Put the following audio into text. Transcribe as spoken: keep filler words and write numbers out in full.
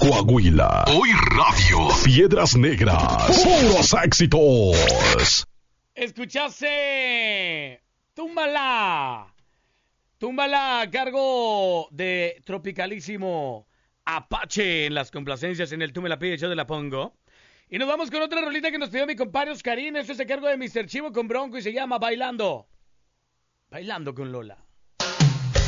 Coahuila. Hoy Radio. Piedras Negras. Puros éxitos. Escuchaste Túmbala. Túmbala a cargo de Tropicalísimo Apache en las complacencias en el Tú me la pides, yo te la pongo. Y nos vamos con otra rolita que nos pidió mi compadre Oscarín. Esto es a cargo de mister Chivo con Bronco y se llama Bailando. Bailando con Lola.